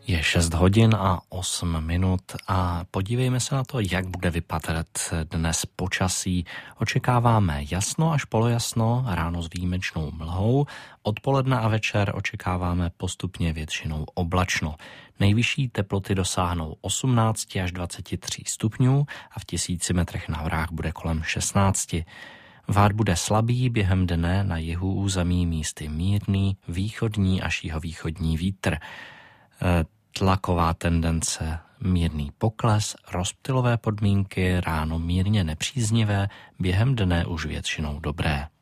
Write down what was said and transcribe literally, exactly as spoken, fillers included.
Je šest hodin a osm minut a podívejme se na to, jak bude vypadat dnes počasí. Očekáváme jasno až polojasno, ráno s výjimečnou mlhou, odpoledne a večer očekáváme postupně většinou oblačno. Nejvyšší teploty dosáhnou osmnáct až dvacet tři stupňů a v tisíci metrech na horách bude kolem šestnáct. Vád bude slabý, během dne na jihu území místy mírný, východní až jihovýchodní vítr. Tlaková tendence mírný pokles, rozptylové podmínky ráno mírně nepříznivé, během dne už většinou dobré.